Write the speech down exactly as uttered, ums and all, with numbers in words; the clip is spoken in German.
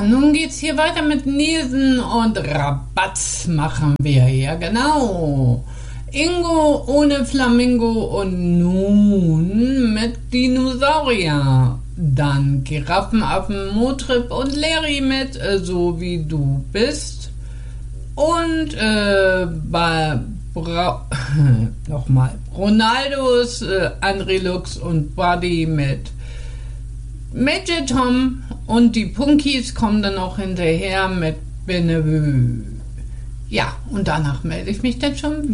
nun geht's hier weiter mit Nielsen und Rabatz machen wir. Ja, genau. Ingo ohne Flamingo und nun mit Dinosaurier. Dann Giraffenaffen, Motrip und Larry mit äh, So wie du bist. Und äh, bei Bra nochmal Ronaldos, äh, André Lux und Buddy mit Major Tom und die Punkies kommen dann auch hinterher mit Benevue. Ja, und danach melde ich mich dann schon